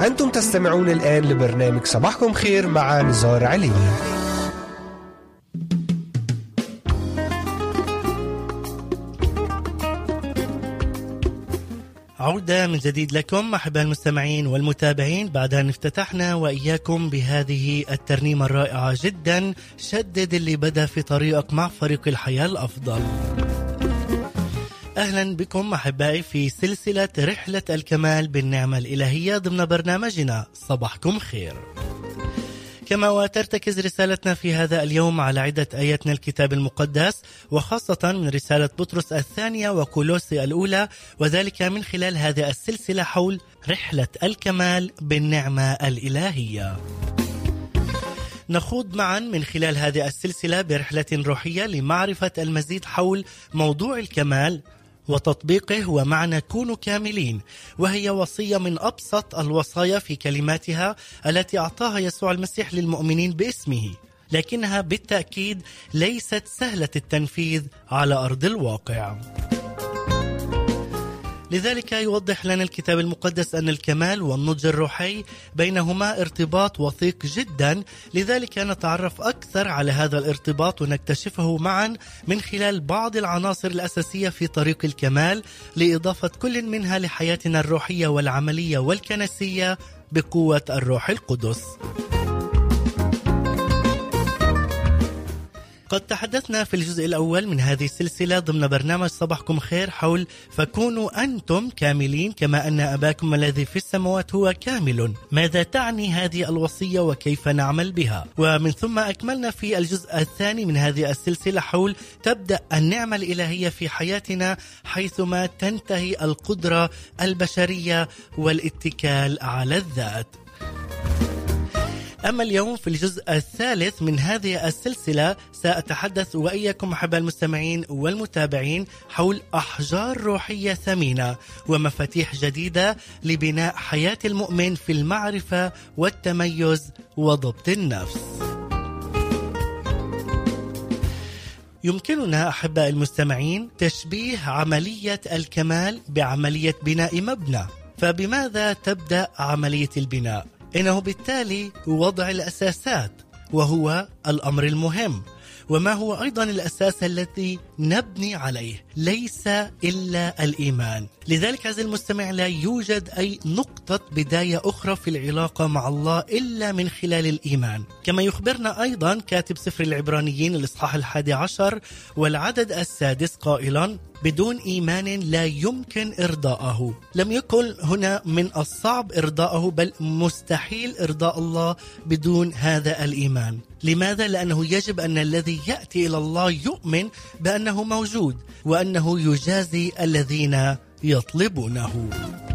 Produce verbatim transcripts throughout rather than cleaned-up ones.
أنتم تستمعون الآن لبرنامج صباحكم خير مع نزار عليني. عودة من جديد لكم أحباء المستمعين والمتابعين بعد أن افتتحنا وإياكم بهذه الترنيمة الرائعة جدا، شدد اللي بدأ في طريقك مع فريق الحياة الأفضل. أهلا بكم أحبائي في سلسلة رحلة الكمال بالنعمة الإلهية ضمن برنامجنا صباحكم خير. كما وترتكز رسالتنا في هذا اليوم على عدة آيات من الكتاب المقدس، وخاصة من رسالة بطرس الثانية وكولوسي الأولى، وذلك من خلال هذه السلسلة حول رحلة الكمال بالنعمة الإلهية. نخوض معا من خلال هذه السلسلة برحلة روحية لمعرفة المزيد حول موضوع الكمال وتطبيقه ومعنى كونوا كاملين، وهي وصية من أبسط الوصايا في كلماتها التي أعطاها يسوع المسيح للمؤمنين باسمه، لكنها بالتأكيد ليست سهلة التنفيذ على أرض الواقع. لذلك يوضح لنا الكتاب المقدس أن الكمال والنضج الروحي بينهما ارتباط وثيق جدا، لذلك نتعرف أكثر على هذا الارتباط ونكتشفه معا من خلال بعض العناصر الأساسية في طريق الكمال، لإضافة كل منها لحياتنا الروحية والعملية والكنسية بقوة الروح القدس. قد تحدثنا في الجزء الأول من هذه السلسلة ضمن برنامج صباحكم خير حول فكونوا أنتم كاملين كما أن أباكم الذي في السماوات هو كامل. ماذا تعني هذه الوصية وكيف نعمل بها؟ ومن ثم أكملنا في الجزء الثاني من هذه السلسلة حول تبدأ النعمة الإلهية في حياتنا حيثما تنتهي القدرة البشرية والاتكال على الذات. أما اليوم في الجزء الثالث من هذه السلسلة سأتحدث وإياكم أحباء المستمعين والمتابعين حول أحجار روحية ثمينة ومفاتيح جديدة لبناء حياة المؤمن في المعرفة والتميز وضبط النفس. يمكننا أحباء المستمعين تشبيه عملية الكمال بعملية بناء مبنى. فبماذا تبدأ عملية البناء؟ إنه بالتالي وضع الأساسات، وهو الأمر المهم. وما هو أيضا الأساس الذي نبني عليه؟ ليس إلا الإيمان. لذلك عزيزي المستمع لا يوجد أي نقطة بداية أخرى في العلاقة مع الله إلا من خلال الإيمان، كما يخبرنا أيضا كاتب سفر العبرانيين الإصحاح الحادي عشر والعدد السادس قائلا: بدون إيمان لا يمكن إرضاءه. لم يكن هنا من الصعب إرضاءه، بل مستحيل إرضاء الله بدون هذا الإيمان. لماذا؟ لأنه يجب أن الذي يأتي إلى الله يؤمن بأنه موجود وأنه يجازي الذين يطلبونه.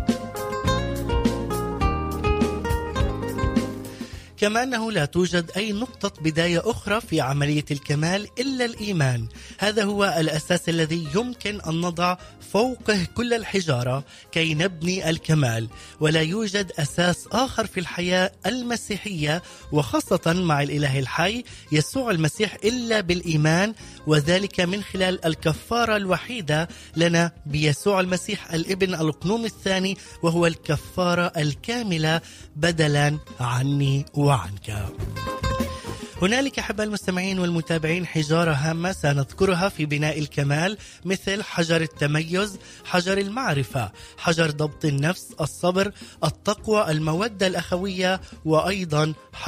كما أنه لا توجد أي نقطة بداية أخرى في عملية الكمال إلا الإيمان. هذا هو الأساس الذي يمكن أن نضع فوقه كل الحجارة كي نبني الكمال، ولا يوجد أساس آخر في الحياة المسيحية وخاصة مع الإله الحي يسوع المسيح إلا بالإيمان، وذلك من خلال الكفارة الوحيدة لنا بيسوع المسيح الابن القنوم الثاني، وهو الكفارة الكاملة بدلا عني وعنك. هنالك أحباء المستمعين والمتابعين حجارة هامة سنذكرها في بناء الكمال، مثل حجر التميز، حجر المعرفة، حجر ضبط النفس، الصبر، التقوى، المودة الأخوية، وأيضا